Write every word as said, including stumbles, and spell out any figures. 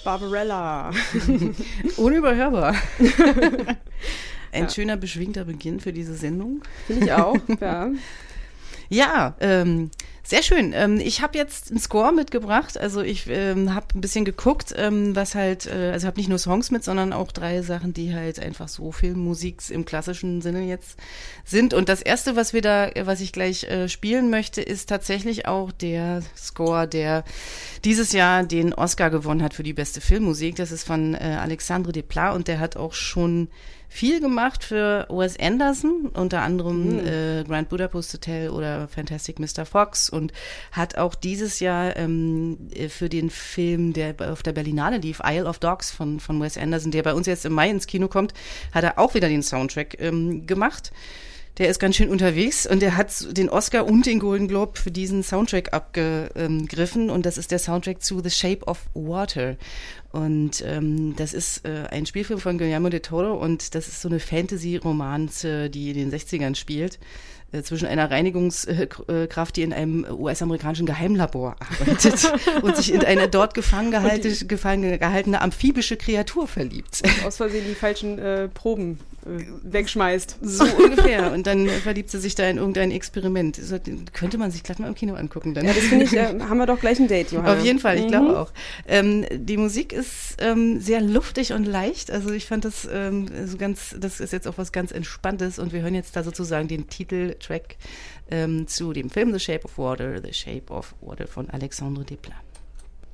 Barbarella. Unüberhörbar. Ein ja. schöner, beschwingter Beginn für diese Sendung. Finde ich auch, ja. Ja, ähm, sehr schön. Ähm, ich habe jetzt einen Score mitgebracht. Also ich ähm, habe ein bisschen geguckt, ähm, was halt, äh, also habe nicht nur Songs mit, sondern auch drei Sachen, die halt einfach so Filmmusik im klassischen Sinne jetzt sind. Und das erste, was wir da, was ich gleich äh, spielen möchte, ist tatsächlich auch der Score, der dieses Jahr den Oscar gewonnen hat für die beste Filmmusik. Das ist von äh, Alexandre Desplat und der hat auch schon viel gemacht für Wes Anderson, unter anderem mhm. äh, Grand Budapest Hotel oder Fantastic Mister Fox und hat auch dieses Jahr ähm, für den Film, der auf der Berlinale lief, Isle of Dogs von, von Wes Anderson, der bei uns jetzt im Mai ins Kino kommt, hat er auch wieder den Soundtrack ähm, gemacht. Der ist ganz schön unterwegs und der hat den Oscar und den Golden Globe für diesen Soundtrack abgegriffen und das ist der Soundtrack zu The Shape of Water. Und ähm, das ist äh, ein Spielfilm von Guillermo del Toro und das ist so eine Fantasy-Romanze, die in den sechzigern spielt, äh, zwischen einer Reinigungskraft, die in einem U S-amerikanischen Geheimlabor arbeitet und sich in eine dort gefangen, gehalte, gefangen gehaltene amphibische Kreatur verliebt. Und aus Versehen die falschen äh, Proben äh, wegschmeißt. So ungefähr. Und dann verliebt sie sich da in irgendein Experiment. Das könnte man sich gleich mal im Kino angucken. Dann. Ja, das finde ich, äh, haben wir doch gleich ein Date, Johanna. Auf jeden Fall, ich mhm. glaube auch. Ähm, die Musik ist ähm, sehr luftig und leicht. Also ich fand das ähm, so ganz, das ist jetzt auch was ganz Entspanntes und wir hören jetzt da sozusagen den Titeltrack ähm, zu dem Film The Shape of Water, The Shape of Water von Alexandre Desplat.